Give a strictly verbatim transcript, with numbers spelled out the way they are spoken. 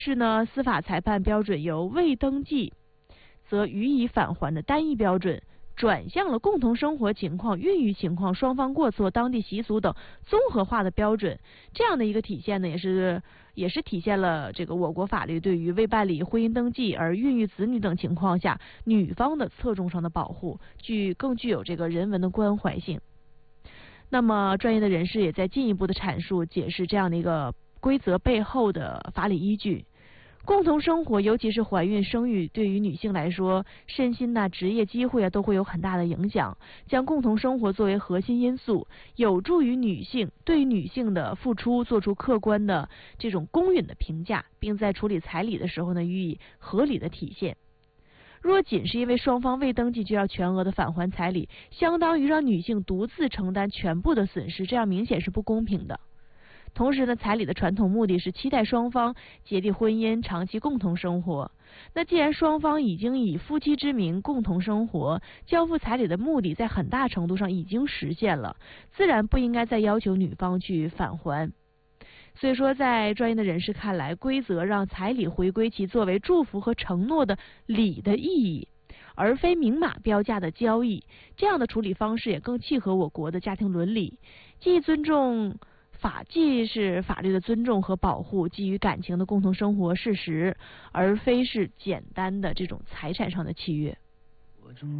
是呢，司法裁判标准由未登记则予以返还的单一标准，转向了共同生活情况、孕育情况、双方过错、当地习俗等综合化的标准。这样的一个体现呢，也是也是体现了这个我国法律对于未办理婚姻登记而孕育子女等情况下女方的侧重上的保护，具更具有这个人文的关怀性。那么，专业的人士也在进一步的阐述解释这样的一个规则背后的法理依据。共同生活，尤其是怀孕生育，对于女性来说，身心呐、职业机会啊，都会有很大的影响。将共同生活作为核心因素，有助于女性对于女性的付出做出客观的这种公允的评价，并在处理彩礼的时候呢，予以合理的体现。若仅是因为双方未登记就要全额的返还彩礼，相当于让女性独自承担全部的损失，这样明显是不公平的。同时呢，彩礼的传统目的是期待双方结缔婚姻，长期共同生活。那既然双方已经以夫妻之名共同生活，交付彩礼的目的在很大程度上已经实现了，自然不应该再要求女方去返还。所以说，在专业的人士看来，规则让彩礼回归其作为祝福和承诺的礼的意义，而非明码标价的交易。这样的处理方式也更契合我国的家庭伦理，既尊重法既是法律的尊重和保护基于感情的共同生活事实，而非是简单的这种财产上的契约。